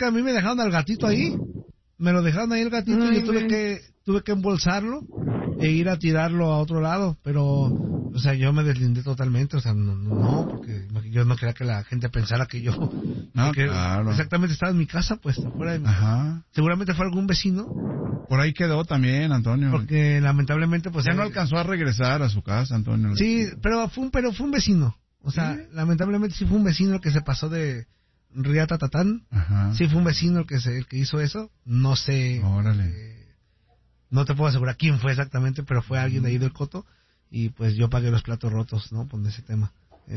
que a mí me dejaron al gatito ahí. Me lo dejaron ahí el gatito y yo tuve que embolsarlo e ir a tirarlo a otro lado, pero, o sea, yo me deslindé totalmente, o sea, no, porque yo no quería que la gente pensara que yo, claro. Exactamente estaba en mi casa, pues, afuera de mi casa. Seguramente fue algún vecino. Por ahí quedó también, Antonio. Porque lamentablemente, pues... Ya no alcanzó a regresar a su casa, Antonio. Sí, pero fue un vecino, o sea, lamentablemente sí fue un vecino el que se pasó de Riata Tatán. Sí fue un vecino el que hizo eso, no sé... Órale. No te puedo asegurar quién fue exactamente, pero fue alguien de ahí del Coto y pues yo pagué los platos rotos, ¿no? Por ese tema.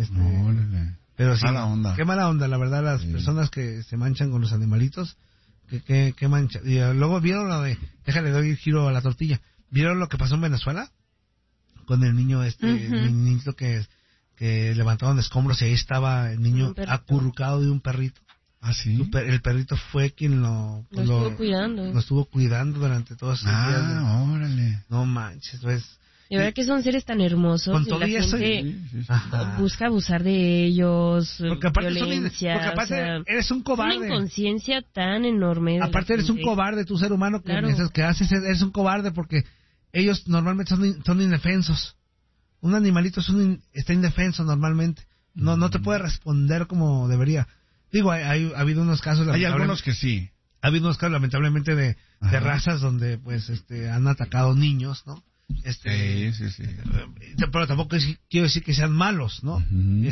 Pero sí, mala onda. Qué mala onda, la verdad, las personas que se manchan con los animalitos, que mancha. Y luego vieron lo de, déjale, doy el giro a la tortilla. ¿Vieron lo que pasó en Venezuela? Con el niño el niñito que levantaron escombros y ahí estaba el niño acurrucado de un perrito. ¿Ah, sí? El perrito fue quien lo estuvo cuidando durante todos esos días. Órale. No manches, pues. De verdad que son seres tan hermosos y la gente busca abusar de ellos, porque aparte violencia. Porque aparte eres un cobarde. Una inconsciencia tan enorme. Aparte eres un cobarde, tu ser humano que eres un cobarde porque ellos normalmente son indefensos. Un animalito está indefenso normalmente. No te puede responder como debería. Digo, ha habido unos casos... Hay algunos que sí. Ha habido unos casos, lamentablemente, de razas donde, pues, han atacado niños, ¿no? Sí. Pero tampoco quiero decir que sean malos, ¿no?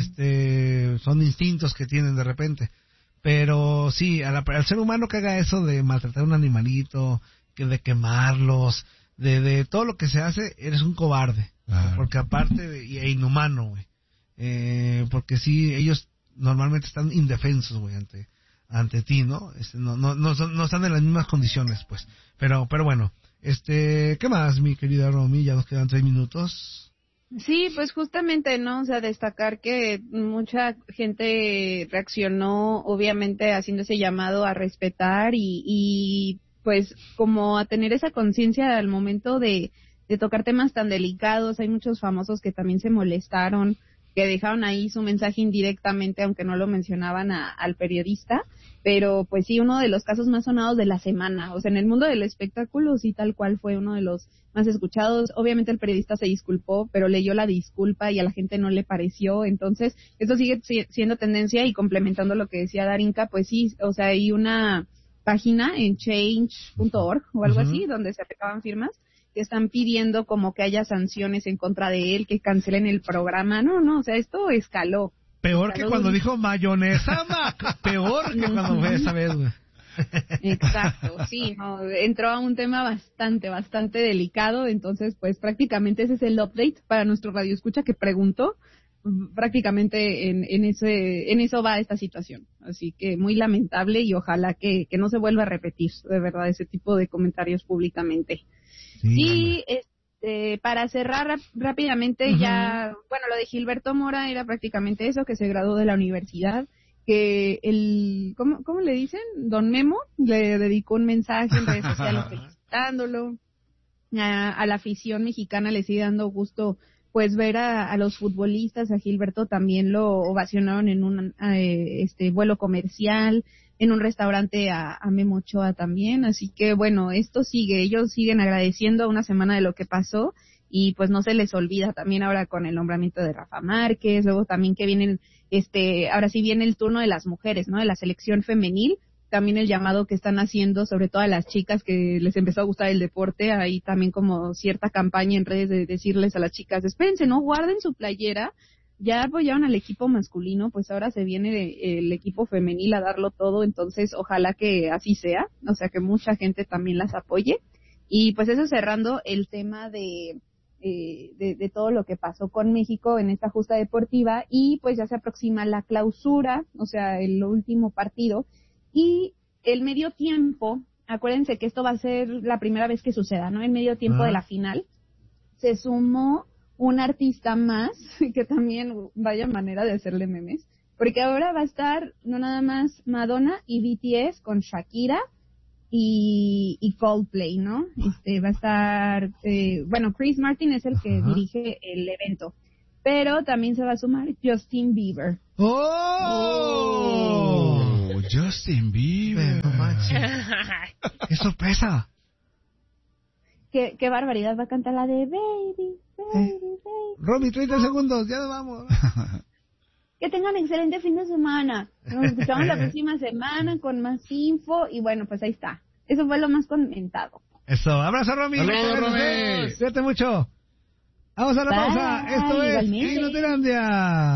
Son instintos que tienen de repente. Pero sí, al ser humano que haga eso de maltratar a un animalito, de quemarlos, de todo lo que se hace, eres un cobarde. Claro. Porque aparte, e inhumano, güey. Porque sí, ellos normalmente están indefensos, güey, ante ti, ¿no? No están en las mismas condiciones, pues. Pero bueno, ¿qué más, mi querida Romy? Ya nos quedan 3 minutos. Sí, pues justamente, ¿no? O sea, destacar que mucha gente reaccionó, obviamente, haciendo ese llamado a respetar y pues, como a tener esa conciencia al momento de tocar temas tan delicados. Hay muchos famosos que también se molestaron, que dejaron ahí su mensaje indirectamente, aunque no lo mencionaban al periodista, pero pues sí, uno de los casos más sonados de la semana, o sea, en el mundo del espectáculo sí, tal cual fue uno de los más escuchados. Obviamente el periodista se disculpó, pero leyó la disculpa y a la gente no le pareció, entonces esto sigue siendo tendencia. Y complementando lo que decía Darinka, pues sí, o sea, hay una página en change.org o algo así, donde se recaban firmas, que están pidiendo como que haya sanciones en contra de él, que cancelen el programa. No, o sea, esto escaló. Peor que cuando dijo mayonesa, peor que cuando fue esa vez, güey. Exacto, sí, no, entró a un tema bastante delicado, entonces pues prácticamente ese es el update para nuestro radioescucha que preguntó. Prácticamente en eso va esta situación, así que muy lamentable y ojalá que no se vuelva a repetir, de verdad, ese tipo de comentarios públicamente. Sí, y para cerrar rápidamente, ya, bueno, lo de Gilberto Mora era prácticamente eso, que se graduó de la universidad, que ¿cómo le dicen? Don Memo le dedicó un mensaje en redes sociales felicitándolo. A la afición mexicana le sigue dando gusto pues ver a los futbolistas. A Gilberto también lo ovacionaron en un vuelo comercial, en un restaurante a Memo Ochoa también, así que bueno, esto sigue, ellos siguen agradeciendo a una semana de lo que pasó y pues no se les olvida también ahora con el nombramiento de Rafa Márquez, luego también que vienen, ahora sí viene el turno de las mujeres, ¿no? De la selección femenil, también el llamado que están haciendo, sobre todo a las chicas que les empezó a gustar el deporte, hay también como cierta campaña en redes de decirles a las chicas, espérense, no guarden su playera, ya apoyaron al equipo masculino, pues ahora se viene el equipo femenil a darlo todo, entonces ojalá que así sea, o sea que mucha gente también las apoye. Y pues eso, cerrando el tema de todo lo que pasó con México en esta justa deportiva, y pues ya se aproxima la clausura, o sea, el último partido, y el medio tiempo, acuérdense que esto va a ser la primera vez que suceda, ¿no? El medio tiempo de la final, se sumó un artista más, que también vaya manera de hacerle memes, porque ahora va a estar no nada más Madonna y BTS con Shakira y Coldplay, ¿no? Va a estar, Chris Martin es el que dirige el evento, pero también se va a sumar Justin Bieber. ¡Oh! Justin Bieber. No manches. ¡Qué sorpresa! Qué barbaridad, va a cantar la de Baby, Baby. Romy, 30 segundos, ya nos vamos. Que tengan excelente fin de semana. Nos escuchamos la próxima semana con más info y bueno, pues ahí está. Eso fue lo más comentado. Eso, abrazo Romy. Saludos, Romy. Cuídate mucho. Vamos a la pausa. Esto es Igualmente. Hipnotilandia.